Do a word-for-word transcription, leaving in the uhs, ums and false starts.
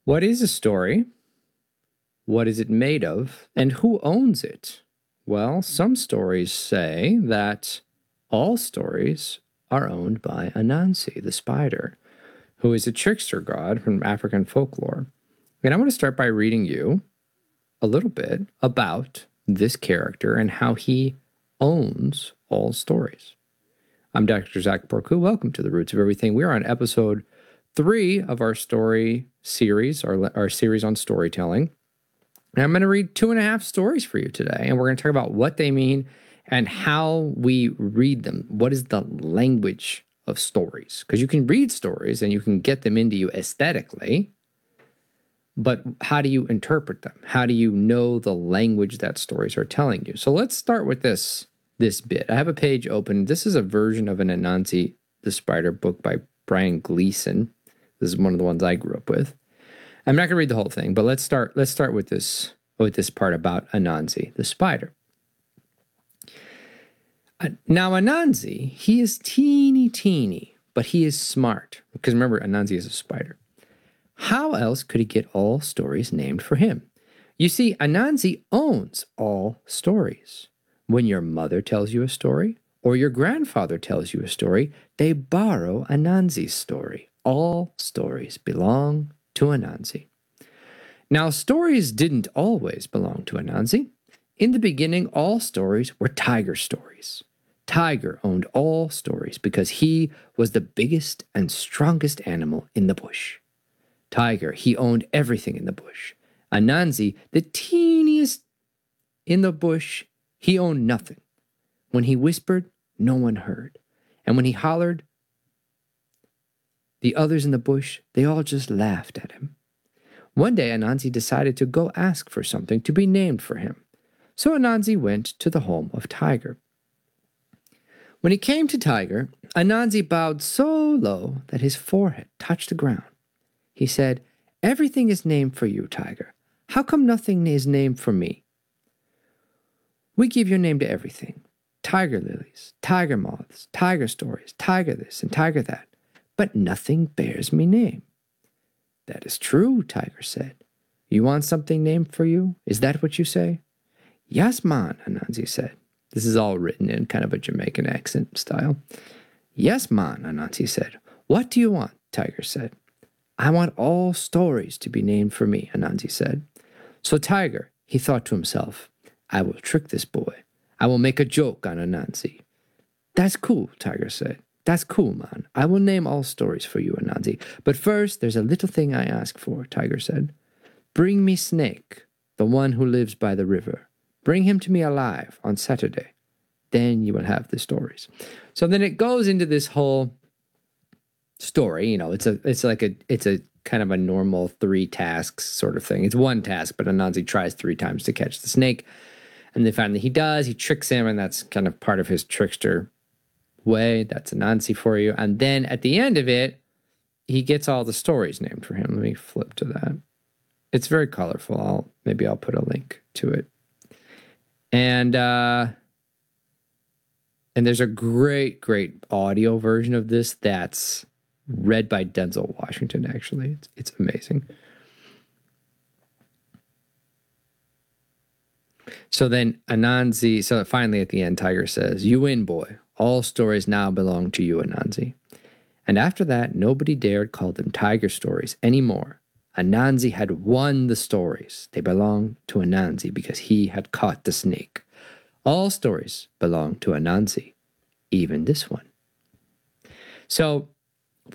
What is a story? What is it made of? And who owns it? Well, some stories say that all stories are owned by Anansi, the spider, who is a trickster god from African folklore. And I want to start by reading you a little bit about this character and how he owns all stories. I'm Doctor Zach Porku. Welcome to The Roots of Everything. We are on episode three of our story series, our, our series on storytelling. And I'm going to read two and a half stories for you today, and we're going to talk about what they mean and how we read them. What is the language of stories? Because you can read stories and you can get them into you aesthetically, but how do you interpret them? How do you know the language that stories are telling you? So let's start with this, this bit. I have a page open. This is a version of an Anansi the Spider book by Brian Gleason. This is one of the ones I grew up with. I'm not going to read the whole thing, but let's start. Let's start with this with this part about Anansi the spider. Uh, now, Anansi, he is teeny, teeny, but he is smart because remember, Anansi is a spider. How else could he get all stories named for him? You see, Anansi owns all stories. When your mother tells you a story or your grandfather tells you a story, they borrow Anansi's story. All stories belong to Anansi. Now, stories didn't always belong to Anansi. In the beginning, all stories were Tiger stories. Tiger owned all stories because he was the biggest and strongest animal in the bush. Tiger, he owned everything in the bush. Anansi, the teeniest in the bush, he owned nothing. When he whispered, no one heard. And when he hollered, the others in the bush, they all just laughed at him. One day, Anansi decided to go ask for something to be named for him. So Anansi went to the home of Tiger. When he came to Tiger, Anansi bowed so low that his forehead touched the ground. He said, "Everything is named for you, Tiger. How come nothing is named for me?" "We give your name to everything. Tiger lilies, tiger moths, tiger stories, tiger this and tiger that. But nothing bears me name." "That is true," Tiger said. "You want something named for you? Is that what you say?" "Yes, man," Anansi said. This is all written in kind of a Jamaican accent style. "Yes, man," Anansi said. "What do you want?" Tiger said. "I want all stories to be named for me," Anansi said. So Tiger, he thought to himself, "I will trick this boy. I will make a joke on Anansi." "That's cool," Tiger said. "That's cool, man. I will name all stories for you, Anansi. But first, there's a little thing I ask for," Tiger said. "Bring me Snake, the one who lives by the river. Bring him to me alive on Saturday. Then you will have the stories." So then it goes into this whole story. You know, it's a, it's like a, it's a kind of a normal three tasks sort of thing. It's one task, but Anansi tries three times to catch the snake. And then finally he does. He tricks him, and that's kind of part of his trickster way. That's Anansi for you. And then at the end of it, he gets all the stories named for him. Let me flip to that. It's very colorful. I'll maybe I'll put a link to it. And uh, and there's a great, great audio version of this that's read by Denzel Washington, actually. It's, it's amazing. So then Anansi, so finally at the end, Tiger says, "You win, boy. All stories now belong to you, Anansi." And after that, nobody dared call them Tiger stories anymore. Anansi had won the stories. They belonged to Anansi because he had caught the snake. All stories belong to Anansi, even this one. So